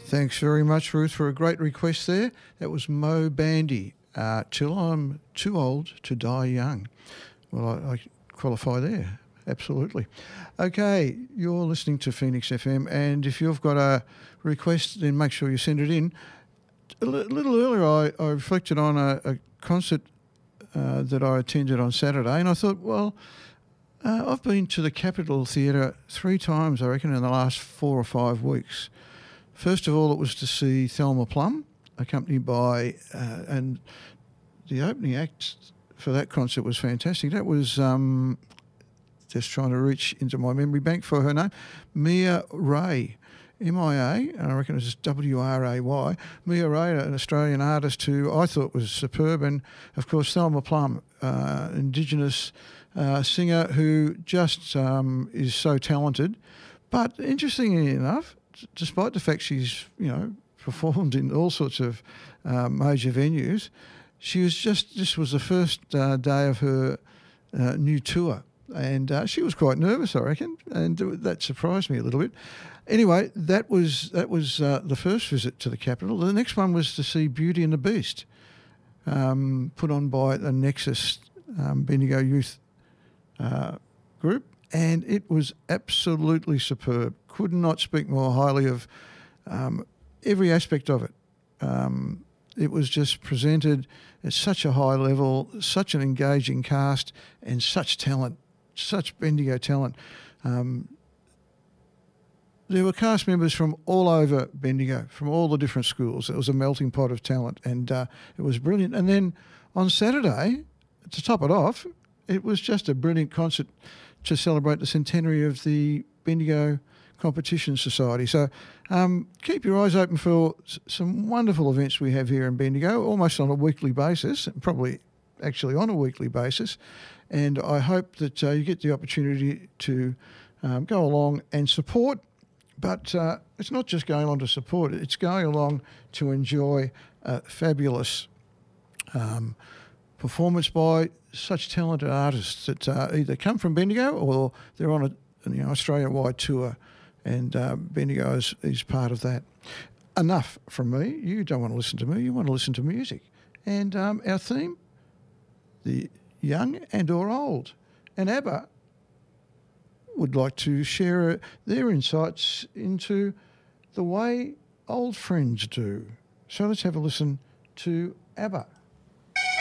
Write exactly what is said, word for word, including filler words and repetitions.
Thanks very much, Ruth, for a great request there. That was Mo Bandy, uh, Till I'm Too Old to Die Young. Well, I, I qualify there, absolutely. Okay, you're listening to Phoenix F M, and if you've got a request, then make sure you send it in. A l- little earlier, I, I reflected on a, a concert uh, that I attended on Saturday, and I thought, well, uh, I've been to the Capitol Theatre three times, I reckon, in the last four or five weeks. First of all, it was to see Thelma Plum, accompanied by, uh, and the opening act for that concert was fantastic. That was, um, just trying to reach into my memory bank for her name, Mia Ray, M I A, and I reckon it was W R A Y. Mia Ray, an Australian artist who I thought was superb, and of course Thelma Plum, uh, Indigenous uh, singer who just um, is so talented. But interestingly enough, despite the fact she's, you know, performed in all sorts of uh, major venues, she was just, this was the first uh, day of her uh, new tour. And uh, she was quite nervous, I reckon, and that surprised me a little bit. Anyway, that was that was uh, the first visit to the Capitol. The next one was to see Beauty and the Beast, um, put on by the Nexus um, Bendigo Youth uh, group, and it was absolutely superb. Could not speak more highly of um, every aspect of it. Um, it was just presented at such a high level, such an engaging cast, and such talent, such Bendigo talent. Um, there were cast members from all over Bendigo, from all the different schools. It was a melting pot of talent, and uh, it was brilliant. And then on Saturday, to top it off, it was just a brilliant concert to celebrate the centenary of the Bendigo Competition Society. So um, keep your eyes open for s- some wonderful events we have here in Bendigo, almost on a weekly basis, probably actually on a weekly basis. And I hope that uh, you get the opportunity to um, go along and support. But uh, it's not just going along to support, it's going along to enjoy a fabulous um, performance by such talented artists that uh, either come from Bendigo or they're on a you know, Australia-wide tour, and uh, Bendigo is, is part of that. Enough from me. You don't want to listen to me, you want to listen to music. And um, our theme, the young and or old. And ABBA would like to share their insights into the way old friends do. So let's have a listen to ABBA.